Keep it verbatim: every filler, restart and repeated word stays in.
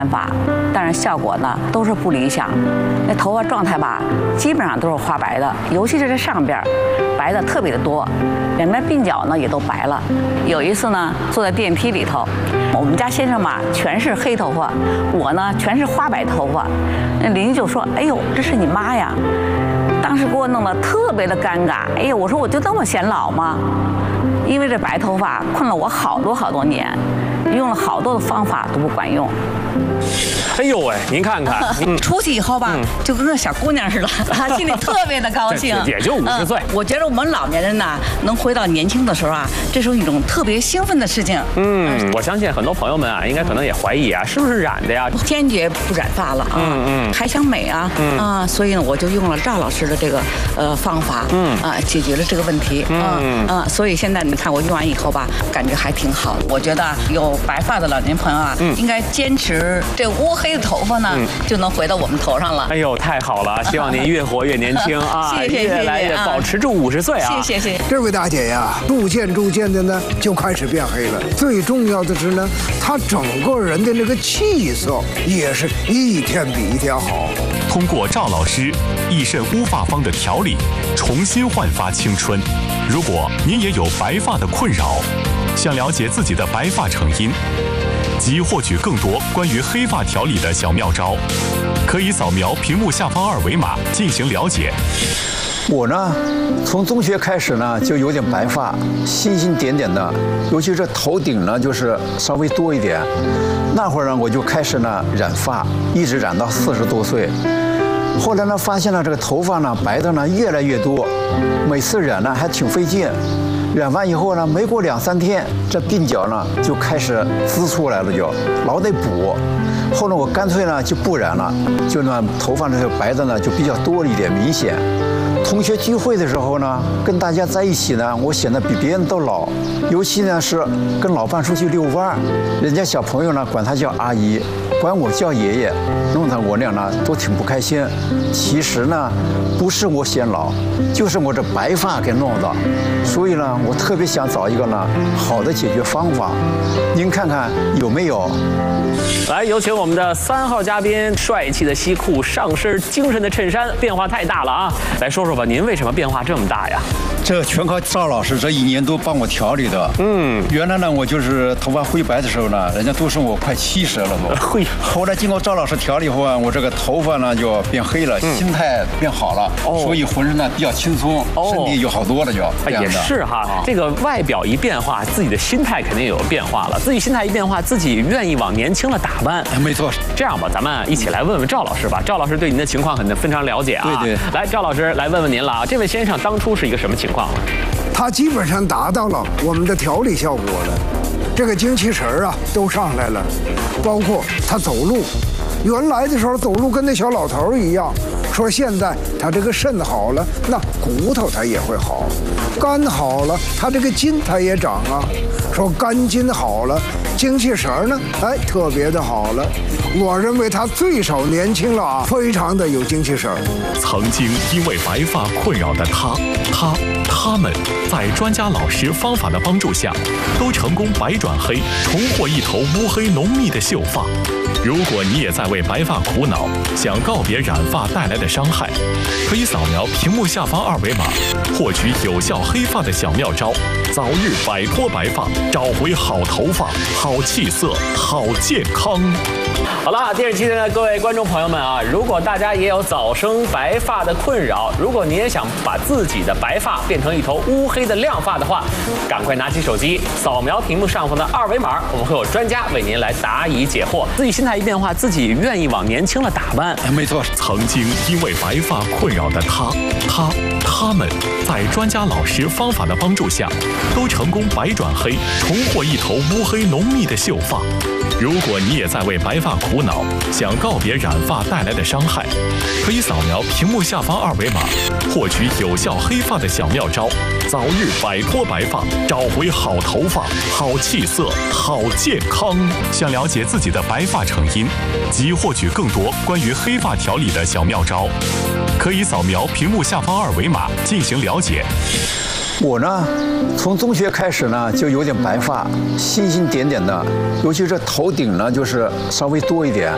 法，但是效果呢都是不理想。那头发状态吧，基本上都是花白的，尤其是这上边，白的特别的多，两边鬓角呢也都白了。有一次呢，坐在电梯里头，我们家先生嘛全是黑头发，我呢全是花白头发。那邻居就说：“哎呦，这是你妈呀！”当时给我弄得特别的尴尬。哎呦，我说我就这么显老吗？因为这白头发困了我好多好多年，用了好多的方法都不管用。 哎呦喂，您看看， 嗯、出去以后吧，嗯、就跟个小姑娘似的，心里特别的高兴。 也就五十岁、 嗯。我觉得我们老年人呢，能回到年轻的时候啊，这是一种特别兴奋的事情。 嗯，我相信很多朋友们啊，应该可能也怀疑啊，是不是染的呀？ 坚决不染发了啊，嗯嗯，还想美啊，嗯啊，所以呢，我就用了赵老师的这个呃方法，嗯啊，解决了这个问题，嗯嗯，所以现在你看我用完以后吧，感觉还挺好。我觉得有白发的老年朋友啊，嗯、应该坚持这乌黑的头发呢，嗯、就能回到我们头上了。 哎呦，太好了！希望您越活越年轻啊， 谢谢， 越来越保持住五十岁啊！ 谢谢谢谢。 这位大姐呀，逐渐逐渐的呢，就开始变黑了。最重要的是呢，她整个人的那个气色也是一天比一天好。 通过赵老师益肾乌发方的调理，重新焕发青春。如果您也有白发的困扰，想了解自己的白发成因，及获取更多关于黑发调理的小妙招，可以扫描屏幕下方二维码进行了解。 我呢，从中学开始呢，就有点白发，星星点点的，尤其是头顶呢，就是稍微多一点。那会儿呢，我就开始呢染发，一直染到四十多岁。后来呢，发现了这个头发呢白的呢越来越多，每次染呢还挺费劲。染完以后呢，没过两三天，这鬓角呢就开始滋出来了，就老得补。后来我干脆呢就不染了，就呢头发呢白的呢就比较多了一点，明显。同学聚会的时候呢，跟大家在一起呢，我显得比别人都老。尤其呢是跟老伴出去遛弯，人家小朋友呢管他叫阿姨，管我叫爷爷，弄得我俩呢都挺不开心。其实呢，不是我显老，就是我这白发给弄的。所以呢，我特别想找一个呢好的解决方法，您看看有没有？ 来，有请我们的三号嘉宾，帅气的西裤，上身精神的衬衫，变化太大了啊！来说说吧，您为什么变化这么大呀？ 这全靠赵老师这一年多帮我调理的。嗯，原来呢，我就是头发灰白的时候呢，人家都说我快七十了都。 会。 后来经过赵老师调理后啊，我这个头发呢就变黑了，嗯、心态变好了，哦、所以浑身呢比较轻松，哦、身体就好多了就。 也是哈，啊、这个外表一变化，自己的心态肯定有变化了。自己心态一变化，自己愿意往年轻了打扮。 没错。 这样吧，咱们一起来问问赵老师吧。赵老师对您的情况肯定非常了解啊。 对对。 来，赵老师来问问您了啊，这位先生当初是一个什么情况呢？ 他基本上达到了我们的调理效果了，这个精气神儿啊都上来了，包括他走路，原来的时候走路跟那小老头一样，说现在他这个肾好了，那骨头他也会好，肝好了，他这个筋他也长啊，说肝筋好了，精气神儿呢，哎，特别的好了。我认为他最少年轻了啊，非常的有精气神儿。 曾经因为白发困扰的他，他他们在专家老师方法的帮助下，都成功白转黑，重获一头乌黑浓密的秀发。如果你也在为白发苦恼，想告别染发带来的伤害，可以扫描屏幕下方二维码，获取有效黑发的小妙招，早日摆脱白发，找回好头发、好气色、好健康。 好了，电视机前的各位观众朋友们啊，如果大家也有早生白发的困扰，如果你也想把自己的白发变成一头乌黑的亮发的话，赶快拿起手机扫描屏幕上方的二维码，我们会有专家为您来答疑解惑。自己心态一变化，自己愿意往年轻了打扮。 没错， 曾经因为白发困扰的他，他他们在专家老师方法的帮助下，都成功白转黑，重获一头乌黑浓密的秀发。如果你也在为白发苦恼，想告别染发带来的伤害，可以扫描屏幕下方二维码，获取有效黑发的小妙招，早日摆脱白发，找回好头发、好气色、好健康。想了解自己的白发成因，及获取更多关于黑发调理的小妙招，可以扫描屏幕下方二维码进行了解。 我呢，从中学开始呢，就有点白发，星星点点的，尤其是头顶呢，就是稍微多一点。